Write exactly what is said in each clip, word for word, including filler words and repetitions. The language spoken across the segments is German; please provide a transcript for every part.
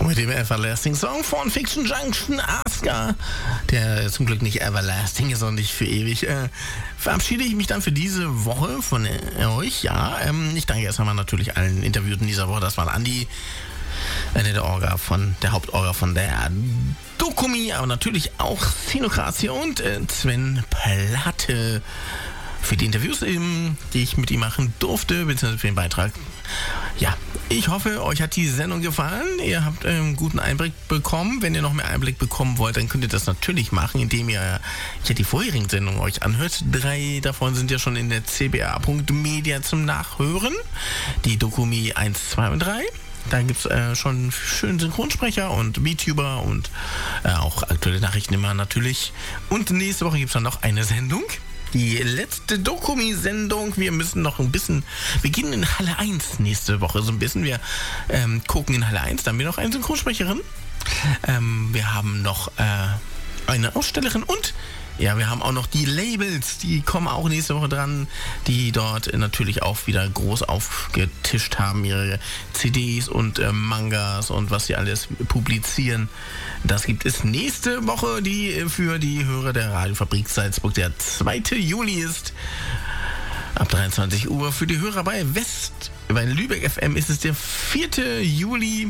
Mit dem Everlasting Song von Fiction Junction, Asuka, der zum Glück nicht everlasting ist und nicht für ewig, äh, verabschiede ich mich dann für diese Woche von äh, euch. Ja, ähm, ich danke erst einmal natürlich allen Interviewten dieser Woche. Das war Andi, eine der Orga von, der Hauptorga von der Dokumi, aber natürlich auch Szenokratie und äh, Sven Platte für die Interviews, eben, die ich mit ihm machen durfte, beziehungsweise für den Beitrag. Ja, ich hoffe, euch hat die Sendung gefallen. Ihr habt einen ähm, guten Einblick bekommen. Wenn ihr noch mehr Einblick bekommen wollt, dann könnt ihr das natürlich machen, indem ihr ja die vorherigen Sendungen euch anhört. Drei davon sind ja schon in der c b a punkt media zum Nachhören. Die Dokumi eins, zwei und drei. Da gibt es äh, schon schönen Synchronsprecher und VTuber und äh, auch aktuelle Nachrichten immer natürlich. Und nächste Woche gibt es dann noch eine Sendung. Die letzte Dokumi-Sendung. Wir müssen noch ein bisschen beginnen in Halle eins nächste Woche. So ein bisschen. Wir ähm, gucken in Halle eins. Da haben wir noch eine Synchronsprecherin. Ähm, wir haben noch äh, eine Ausstellerin und ja, wir haben auch noch die Labels. Die kommen auch nächste Woche dran, die dort natürlich auch wieder groß aufgetischt haben, ihre C Ds und äh, Mangas und was sie alles publizieren. Das gibt es nächste Woche, die für die Hörer der Radiofabrik Salzburg der zweite Juli ist. Ab dreiundzwanzig Uhr. Für die Hörer bei West, bei Lübeck F M ist es der vierte Juli.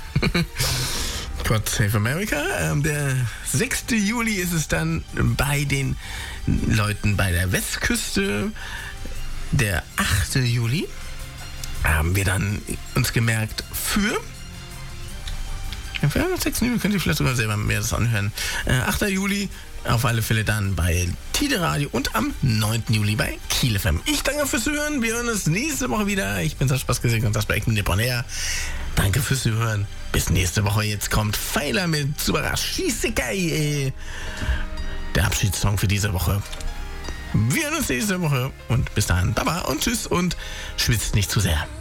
God Save America. Ähm, der sechste Juli ist es dann bei den Leuten bei der Westküste. Der achte Juli haben wir dann uns gemerkt für... Für sechsten Juli könnt ihr vielleicht sogar selber mehr das anhören. Äh, achter Juli auf alle Fälle dann bei Tide Radio und am neunten Juli bei Kiel F M. Ich danke fürs Zuhören. Wir hören uns nächste Woche wieder. Ich bin Sascha Basgesek und das bei Ekman Bonner. Danke fürs Zuhören. Bis nächste Woche. Jetzt kommt Pfeiler mit Subarashisekai. Der Abschiedssong für diese Woche. Wir hören uns nächste Woche und bis dahin. Baba und tschüss und schwitzt nicht zu sehr.